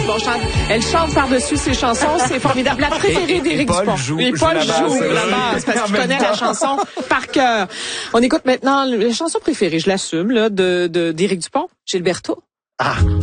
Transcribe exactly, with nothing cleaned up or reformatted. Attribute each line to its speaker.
Speaker 1: bon, chante, elle chante par-dessus ses chansons, c'est formidable. La préférée d'Éric Dupont.
Speaker 2: Joue,
Speaker 1: et Paul joue, joue la base, parce qu'il connaît la chanson par cœur. On écoute maintenant la chanson préférée, je l'assume, là, de, de, d'Éric Dupont, Gilberto.
Speaker 2: Ah.